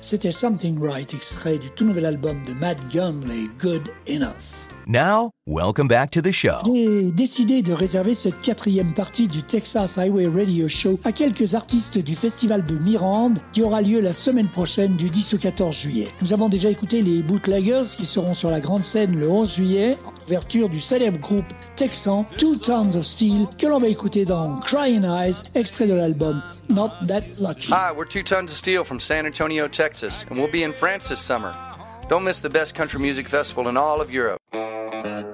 C'était Something Right, extrait du tout nouvel album de Matt Gunley, Good Enough. Now, welcome back to the show. J'ai décidé de réserver cette 4e partie du Texas Highway Radio Show à quelques artistes du festival de Mirande qui aura lieu la semaine prochaine du 10 au 14 juillet. Nous avons déjà écouté les Bootleggers qui seront sur la grande scène le 11 juillet en ouverture du célèbre groupe texan Two Tons of Steel que l'on va écouter dans Crying Eyes, extrait de l'album Not That Lucky. Hi, we're Two Tons of Steel from San Antonio, Texas, and we'll be in France this summer. Don't miss the best country music festival in all of Europe.